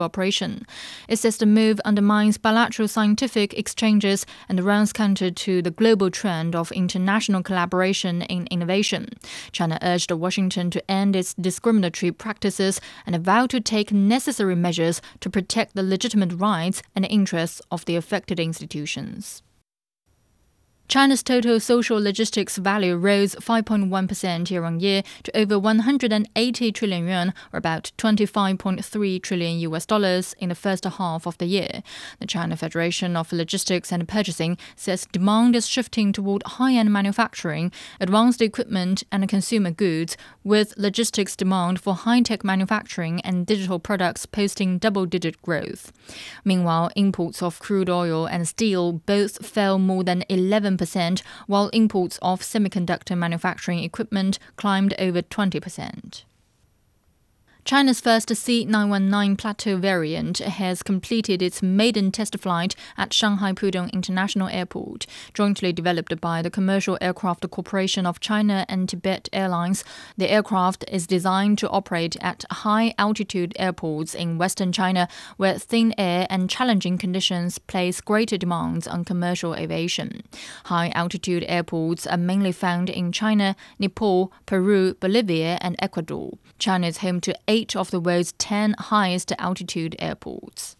operation. It says the move undermines bilateral scientific exchanges and runs counter to the global trend of international collaboration in innovation. China urged Washington to end its discriminatory practices and vowed to take necessary measures to protect the legitimate rights and interests of the affected institutions. China's total social logistics value rose 5.1% year-on-year to over 180 trillion yuan, or about $25.3 trillion in the first half of the year. The China Federation of Logistics and Purchasing says demand is shifting toward high-end manufacturing, advanced equipment and consumer goods, with logistics demand for high-tech manufacturing and digital products posting double-digit growth. Meanwhile, imports of crude oil and steel both fell more than 11%, while imports of semiconductor manufacturing equipment climbed over 20%. China's first C919 Plateau variant has completed its maiden test flight at Shanghai Pudong International Airport. Jointly developed by the Commercial Aircraft Corporation of China and Tibet Airlines, the aircraft is designed to operate at high-altitude airports in western China, where thin air and challenging conditions place greater demands on commercial aviation. High-altitude airports are mainly found in China, Nepal, Peru, Bolivia and Ecuador. China is home to 8 of the world's 10 highest altitude airports.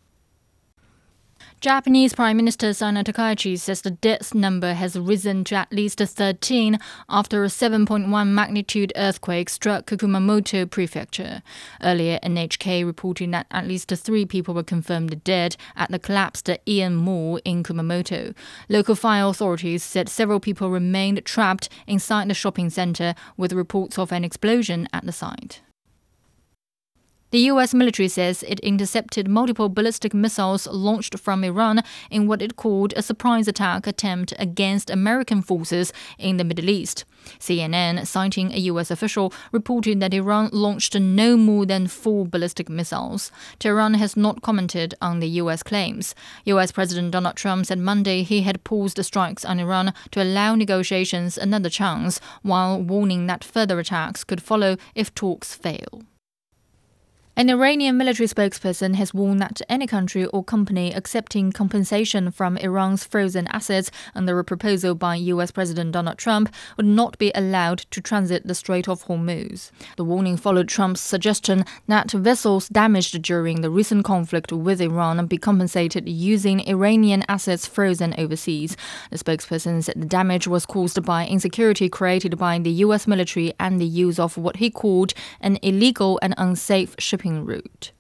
Japanese Prime Minister Sana Takaichi says the death number has risen to at least 13 after a 7.1 magnitude earthquake struck Kumamoto Prefecture. Earlier, NHK reported that at least 3 people were confirmed dead at the collapsed Ian Mall in Kumamoto. Local fire authorities said several people remained trapped inside the shopping center, with reports of an explosion at the site. The U.S. military says it intercepted multiple ballistic missiles launched from Iran in what it called a surprise attack attempt against American forces in the Middle East. CNN, citing a U.S. official, reported that Iran launched no more than 4 ballistic missiles. Tehran has not commented on the U.S. claims. U.S. President Donald Trump said Monday he had paused the strikes on Iran to allow negotiations another chance, while warning that further attacks could follow if talks fail. An Iranian military spokesperson has warned that any country or company accepting compensation from Iran's frozen assets under a proposal by U.S. President Donald Trump would not be allowed to transit the Strait of Hormuz. The warning followed Trump's suggestion that vessels damaged during the recent conflict with Iran be compensated using Iranian assets frozen overseas. The spokesperson said the damage was caused by insecurity created by the U.S. military and the use of what he called an illegal and unsafe shipping route.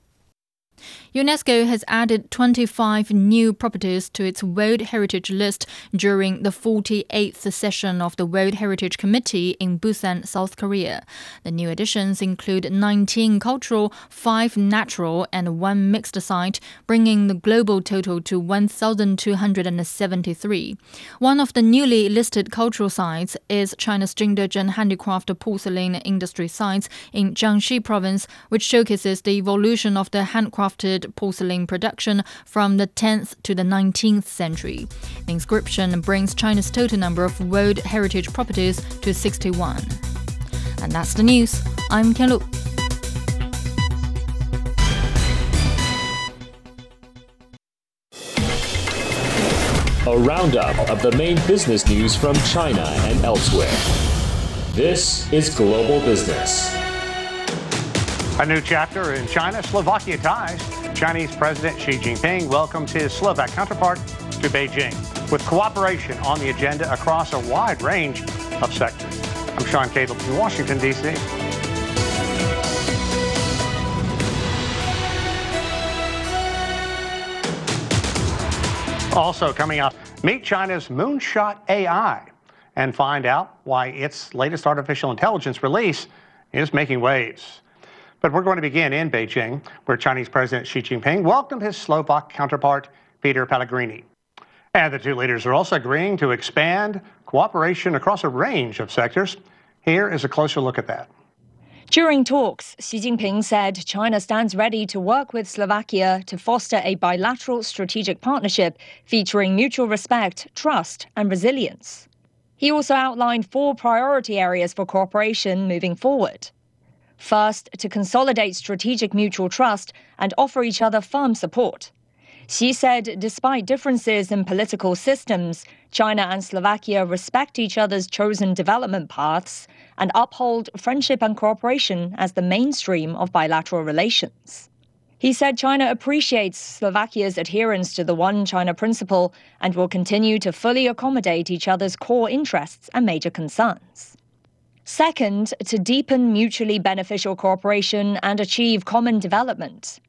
UNESCO has added 25 new properties to its World Heritage List during the 48th session of the World Heritage Committee in Busan, South Korea. The new additions include 19 cultural, 5 natural and 1 mixed site, bringing the global total to 1,273. One of the newly listed cultural sites is China's Jingdezhen Handicraft Porcelain Industry Sites in Jiangxi Province, which showcases the evolution of the handcrafted porcelain production from the 10th to the 19th century. The inscription brings China's total number of World Heritage properties to 61. And that's the news. I'm Tianlu. A roundup of the main business news from China and elsewhere. This is Global Business. A new chapter in China-Slovakia ties. Chinese President Xi Jinping welcomes his Slovak counterpart to Beijing, with cooperation on the agenda across a wide range of sectors. I'm Sean Cable in Washington, D.C. Also coming up, meet China's Moonshot AI and find out why its latest artificial intelligence release is making waves. But we're going to begin in Beijing, where Chinese President Xi Jinping welcomed his Slovak counterpart, Peter Pellegrini. And the two leaders are also agreeing to expand cooperation across a range of sectors. Here is a closer look at that. During talks, Xi Jinping said China stands ready to work with Slovakia to foster a bilateral strategic partnership featuring mutual respect, trust, and resilience. He also outlined 4 priority areas for cooperation moving forward. First, to consolidate strategic mutual trust and offer each other firm support. Xi said despite differences in political systems, China and Slovakia respect each other's chosen development paths and uphold friendship and cooperation as the mainstream of bilateral relations. He said China appreciates Slovakia's adherence to the One China principle and will continue to fully accommodate each other's core interests and major concerns. Second, to deepen mutually beneficial cooperation and achieve common development.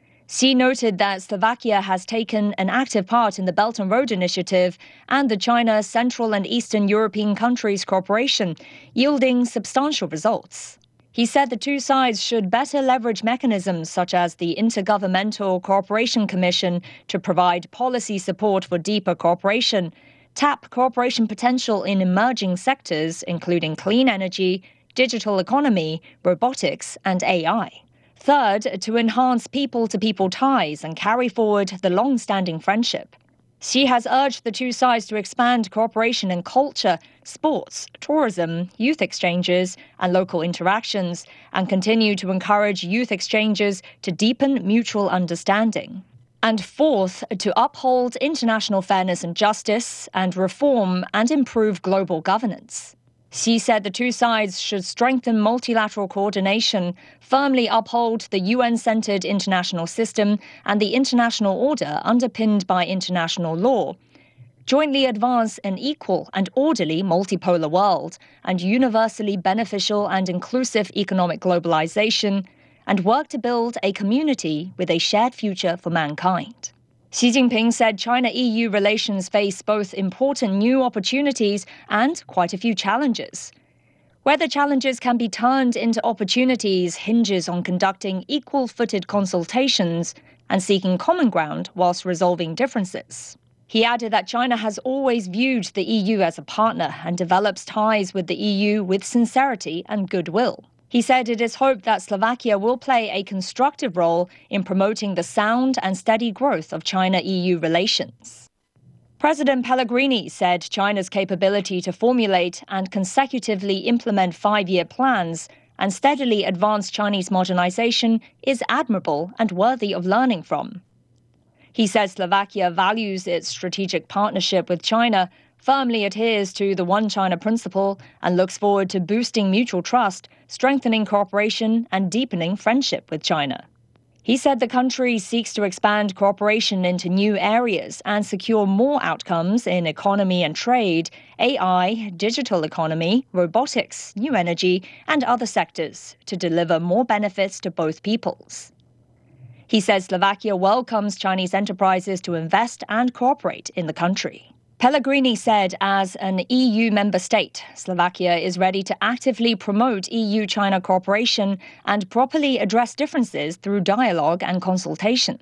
Xi noted that Slovakia has taken an active part in the Belt and Road Initiative and the China Central and Eastern European countries cooperation, yielding substantial results. He said the two sides should better leverage mechanisms such as the Intergovernmental Cooperation Commission to provide policy support for deeper cooperation, tap cooperation potential in emerging sectors including clean energy, digital economy, robotics, and AI. Third, to enhance people-to-people ties and carry forward the long-standing friendship. Xi has urged the two sides to expand cooperation in culture, sports, tourism, youth exchanges, and local interactions, and continue to encourage youth exchanges to deepen mutual understanding. And fourth, to uphold international fairness and justice, and reform and improve global governance. Xi said the two sides should strengthen multilateral coordination, firmly uphold the UN-centered international system and the international order underpinned by international law, jointly advance an equal and orderly multipolar world, and universally beneficial and inclusive economic globalization, and work to build a community with a shared future for mankind. Xi Jinping said China-EU relations face both important new opportunities and quite a few challenges. Whether challenges can be turned into opportunities hinges on conducting equal-footed consultations and seeking common ground whilst resolving differences. He added that China has always viewed the EU as a partner and develops ties with the EU with sincerity and goodwill. He said it is hoped that Slovakia will play a constructive role in promoting the sound and steady growth of China-EU relations. President Pellegrini said China's capability to formulate and consecutively implement five-year plans and steadily advance Chinese modernization is admirable and worthy of learning from. He said Slovakia values its strategic partnership with China, firmly adheres to the One China principle, and looks forward to boosting mutual trust, strengthening cooperation, and deepening friendship with China. He said the country seeks to expand cooperation into new areas and secure more outcomes in economy and trade, AI, digital economy, robotics, new energy, and other sectors to deliver more benefits to both peoples. He said Slovakia welcomes Chinese enterprises to invest and cooperate in the country. Pellegrini said as an EU member state, Slovakia is ready to actively promote EU-China cooperation and properly address differences through dialogue and consultation.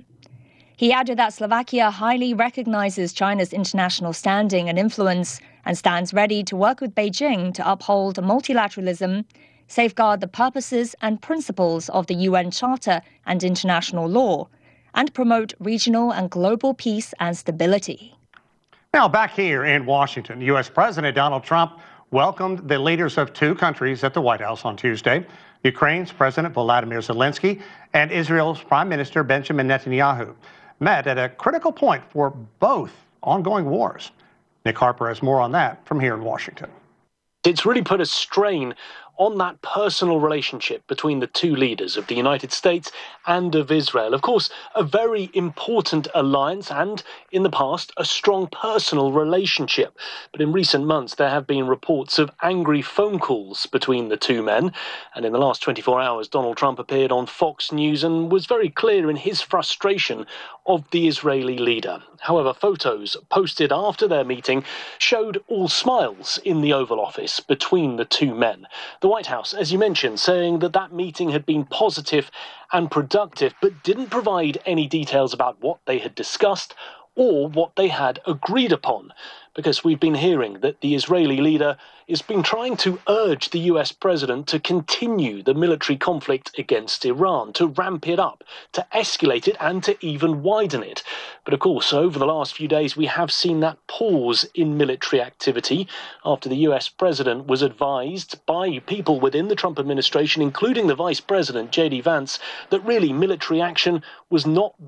He added that Slovakia highly recognizes China's international standing and influence and stands ready to work with Beijing to uphold multilateralism, safeguard the purposes and principles of the UN Charter and international law, and promote regional and global peace and stability. Now, back here in Washington, U.S. President Donald Trump welcomed the leaders of two countries at the White House on Tuesday, Ukraine's President Volodymyr Zelensky and Israel's Prime Minister Benjamin Netanyahu, met at a critical point for both ongoing wars. Nick Harper has more on that from here in Washington. It's really put a strain on that personal relationship between the two leaders of the United States and of Israel. Of course, a very important alliance and, in the past, a strong personal relationship. But in recent months, there have been reports of angry phone calls between the two men. And in the last 24 hours, Donald Trump appeared on Fox News and was very clear in his frustration of the Israeli leader. However, photos posted after their meeting showed all smiles in the Oval Office between the two men. The White House, as you mentioned, saying that that meeting had been positive and productive, but didn't provide any details about what they had discussed or what they had agreed upon. because we've been hearing that the Israeli leader has been trying to urge the US president to continue the military conflict against Iran, to ramp it up, to escalate it and to even widen it. But of course, over the last few days, we have seen that pause in military activity after the US president was advised by people within the Trump administration, including the Vice President, J.D. Vance, that really military action was not